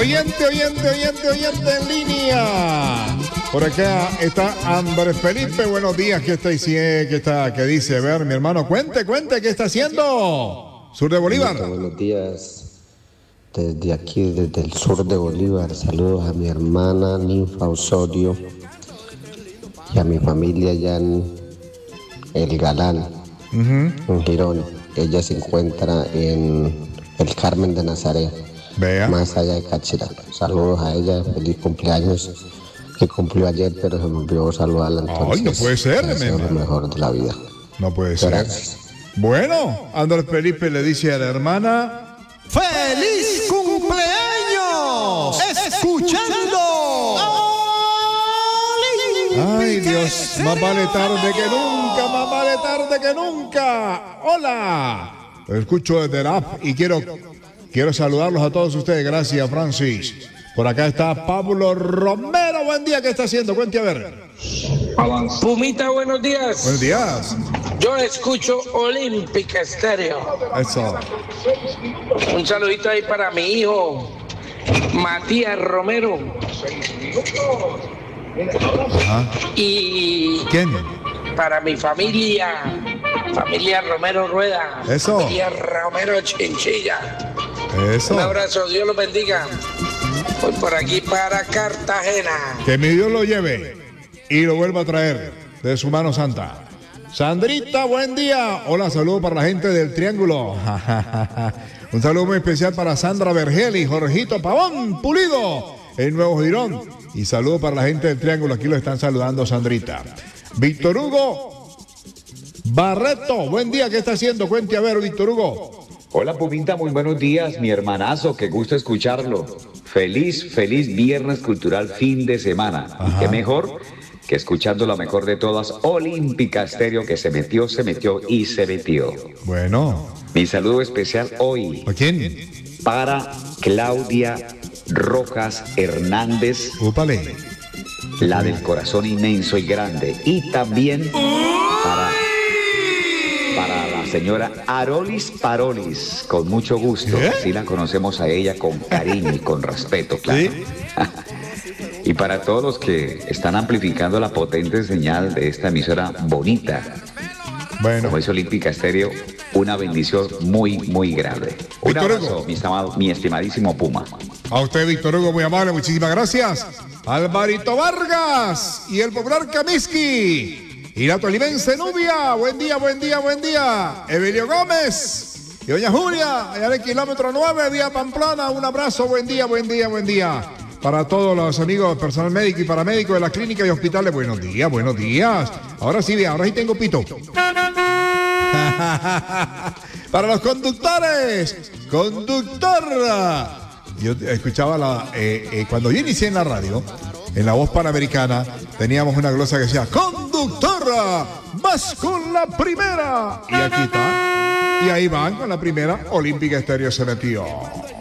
Oyente en línea. Por acá está Andrés Felipe. Buenos días. ¿Qué ¿Qué dice? A ver, mi hermano, cuente, ¿qué está haciendo? Sur de Bolívar. Buenos días. Desde aquí, desde el sur de Bolívar. Saludos a mi hermana Ninfa Osorio y a mi familia allá en El Galán, en Girón. Ella se encuentra en el Carmen de Nazaret. Vea. Más allá de Cáchira. Saludos a ella, feliz cumpleaños, que cumplió ayer, pero se me olvidó saludarla. Entonces, ay, no puede ser, lo mejor de la vida. No puede ser. Gracias. Bueno, Andrés Felipe le dice a la hermana: ¡Feliz cumpleaños! ¡Escuchando! Ay, Dios, más vale tarde que nunca. Hola. Lo escucho desde la app y quiero saludarlos a todos ustedes. Gracias, Francis. Por acá está Pablo Romero. Buen día, ¿qué está haciendo? Cuente a ver. Pumita, buenos días. Buenos días. Yo escucho Olímpica Estéreo. Eso. Un saludito ahí para mi hijo, Matías Romero. Ajá. Y ¿Quién? para mi familia Romero Rueda. Eso. Familia Romero Chinchilla. Eso. Un abrazo, Dios los bendiga. Voy por aquí para Cartagena. Que mi Dios lo lleve y lo vuelva a traer de su mano santa. Sandrita, buen día. Hola, saludo para la gente del Triángulo. Un saludo muy especial para Sandra Vergel y Jorgito Pavón Pulido en Nuevo Girón. Y saludo para la gente del Triángulo. Aquí lo están saludando, Sandrita. Víctor Hugo Barreto, buen día. ¿Qué está haciendo? Cuente a ver, Víctor Hugo. Hola, Pumita, muy buenos días, mi hermanazo, qué gusto escucharlo. Feliz Viernes Cultural, fin de semana. Ajá. Y qué mejor que escuchando la mejor de todas, Olímpica Estéreo, que se metió y se metió. Bueno. Mi saludo especial hoy ¿A quién? para Claudia Rojas Hernández, Úpale. la del corazón inmenso y grande. Y también para la señora Arolis Parolis, con mucho gusto. ¿Eh? Sí la conocemos a ella con cariño y con respeto, claro. ¿Sí? Y para todos los que están amplificando la potente señal de esta emisora bonita, Bueno. como es Olímpica Estéreo, una bendición muy, muy grande. Un Víctor abrazo, Hugo. mi estimadísimo Puma. A usted, Víctor Hugo, muy amable, muchísimas gracias. Alvarito Vargas y el popular Kamiski. Y la tolimense Nubia, buen día. Emilio Gómez y doña Julia, allá en el kilómetro 9, vía Pamplona, un abrazo, buen día. Para todos los amigos, personal médico y paramédico de la clínica y hospitales, buenos días. Ahora sí tengo pito. Para los conductores, conductora. Yo escuchaba cuando yo inicié en la radio, en la voz panamericana, teníamos una glosa que decía: conductora, vas con la primera. Y aquí está. Y ahí van con la primera. Olímpica Estéreo se metió.